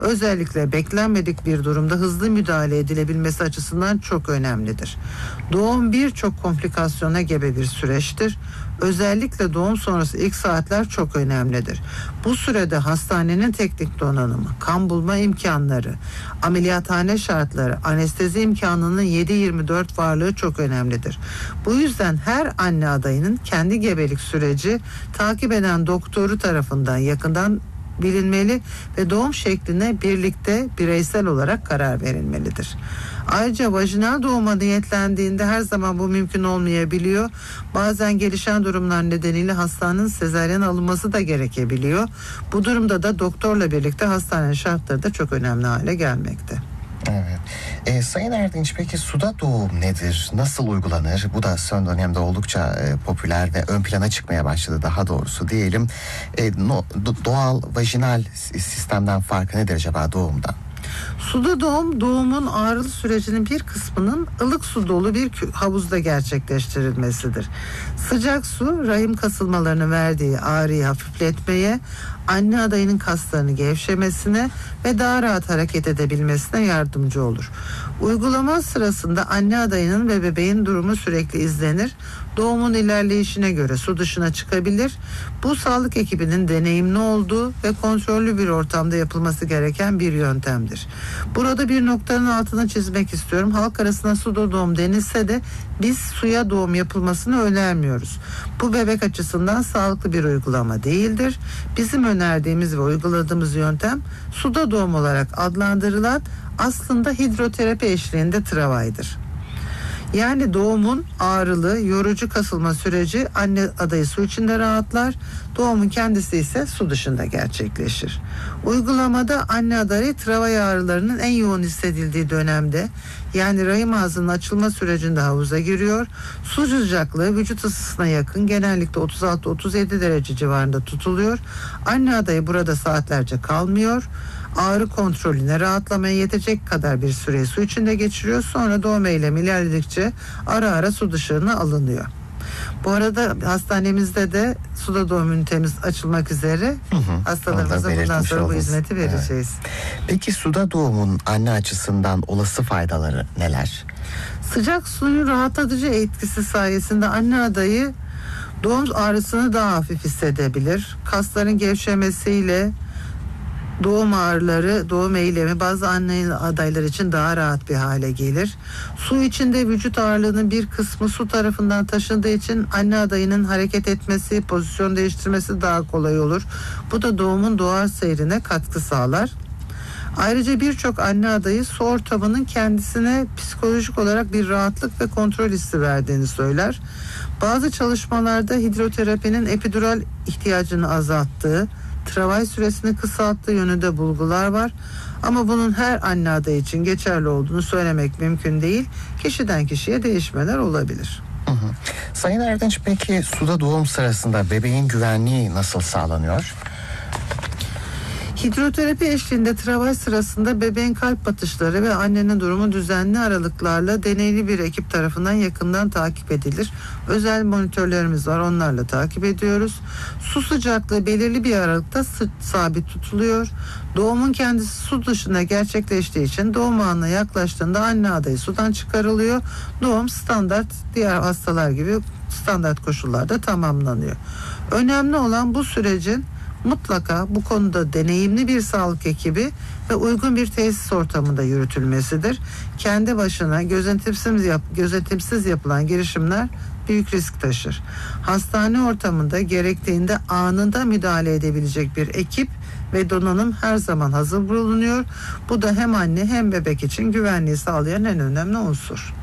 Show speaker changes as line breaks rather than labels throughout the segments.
özellikle beklenmedik bir durumda hızlı müdahale edilebilmesi açısından çok önemlidir. Doğum birçok komplikasyona gebe bir süreçtir. Özellikle doğum sonrası ilk saatler çok önemlidir. Bu sürede hastanenin teknik donanımı, kan bulma imkanları, ameliyathane şartları, anestezi imkanının 7/24 varlığı çok önemlidir. Bu yüzden her anne adayının kendi gebelik süreci takip eden doktoru tarafından yakından bilinmeli ve doğum şekline birlikte bireysel olarak karar verilmelidir. Ayrıca vajinal doğuma niyetlendiğinde her zaman bu mümkün olmayabiliyor. Bazen gelişen durumlar nedeniyle hastanın sezaryen alınması da gerekebiliyor. Bu durumda da doktorla birlikte hastanenin şartları da çok önemli hale gelmekte.
Evet. Sayın Erdinç, peki suda doğum nedir? Nasıl uygulanır? Bu da son dönemde oldukça popüler ve ön plana çıkmaya başladı, daha doğrusu diyelim. Doğal vajinal sistemden farkı nedir acaba doğumdan?
Suda doğum, doğumun ağrılı sürecinin bir kısmının ılık su dolu bir havuzda gerçekleştirilmesidir. Sıcak su rahim kasılmalarının verdiği ağrıyı hafifletmeye, anne adayının kaslarını gevşemesine ve daha rahat hareket edebilmesine yardımcı olur. Uygulama sırasında anne adayının ve bebeğin durumu sürekli izlenir. Doğumun ilerleyişine göre su dışına çıkabilir. Bu sağlık ekibinin deneyimli olduğu ve kontrollü bir ortamda yapılması gereken bir yöntemdir. Burada bir noktanın altını çizmek istiyorum. Halk arasında suda doğum denilse de biz suya doğum yapılmasını önermiyoruz. Bu bebek açısından sağlıklı bir uygulama değildir. Bizim önerdiğimiz ve uyguladığımız yöntem suda doğum olarak adlandırılan aslında hidroterapi eşliğinde travaydır. Yani doğumun ağrılı, yorucu kasılma süreci anne adayı su içinde rahatlar, doğumun kendisi ise su dışında gerçekleşir. Uygulamada anne adayı travay ağrılarının en yoğun hissedildiği dönemde, yani rahim ağzının açılma sürecinde havuza giriyor. Su sıcaklığı vücut ısısına yakın, genellikle 36-37 derece civarında tutuluyor. Anne adayı burada saatlerce kalmıyor. Ağrı kontrolüne, rahatlamaya yetecek kadar bir süre su içinde geçiriyor. Sonra doğum eylemi ilerledikçe ara ara su dışına alınıyor. Bu arada hastanemizde de suda doğum ünitemiz açılmak üzere. Hastalarımıza bundan sonra bu hizmeti vereceğiz.
Evet. Peki suda doğumun anne açısından olası faydaları neler?
Sıcak suyun rahatlatıcı etkisi sayesinde anne adayı doğum ağrısını daha hafif hissedebilir. Kasların gevşemesiyle doğum ağrıları, doğum eylemi bazı anne adaylar için daha rahat bir hale gelir. Su içinde vücut ağırlığının bir kısmı su tarafından taşındığı için anne adayının hareket etmesi, pozisyon değiştirmesi daha kolay olur. Bu da doğumun doğal seyrine katkı sağlar. Ayrıca birçok anne adayı su ortamının kendisine psikolojik olarak bir rahatlık ve kontrol hissi verdiğini söyler. Bazı çalışmalarda hidroterapinin epidural ihtiyacını azalttığı, travay süresini kısalttığı yönünde bulgular var. Ama bunun her anne adayı için geçerli olduğunu söylemek mümkün değil. Kişiden kişiye değişmeler olabilir.
Sayın Erdinç, peki suda doğum sırasında bebeğin güvenliği nasıl sağlanıyor?
Hidroterapi eşliğinde travay sırasında bebeğin kalp atışları ve annenin durumu düzenli aralıklarla deneyli bir ekip tarafından yakından takip edilir. Özel monitörlerimiz var, onlarla takip ediyoruz. Su sıcaklığı belirli bir aralıkta sabit tutuluyor. Doğumun kendisi su dışında gerçekleştiği için doğum anına yaklaştığında anne adayı sudan çıkarılıyor. Doğum standart, diğer hastalar gibi standart koşullarda tamamlanıyor. Önemli olan bu sürecin mutlaka bu konuda deneyimli bir sağlık ekibi ve uygun bir tesis ortamında yürütülmesidir. Kendi başına gözetimsiz yapılan girişimler büyük risk taşır. Hastane ortamında gerektiğinde anında müdahale edebilecek bir ekip ve donanım her zaman hazır bulunuyor. Bu da hem anne hem bebek için güvenliği sağlayan en önemli unsur.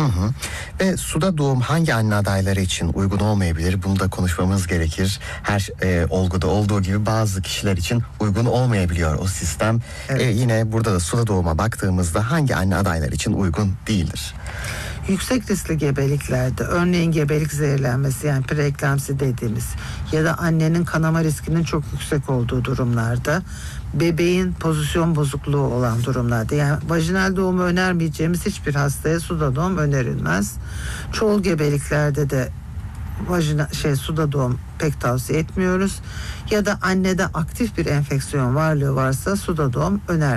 Ve suda doğum hangi anne adayları için uygun olmayabilir? Bunu da konuşmamız gerekir. Her olguda olduğu gibi bazı kişiler için uygun olmayabiliyor o sistem.
Evet.
Yine burada da suda doğuma baktığımızda hangi anne adaylar için uygun değildir?
Yüksek riskli gebeliklerde, örneğin gebelik zehirlenmesi, yani preeklamsi dediğimiz ya da annenin kanama riskinin çok yüksek olduğu durumlarda, bebeğin pozisyon bozukluğu olan durumlarda, yani vajinal doğumu önermeyeceğimiz hiçbir hastaya suda doğum önerilmez. Çoğul gebeliklerde de suda doğum pek tavsiye etmiyoruz. Ya da annede aktif bir enfeksiyon varlığı varsa suda doğum önermiyoruz.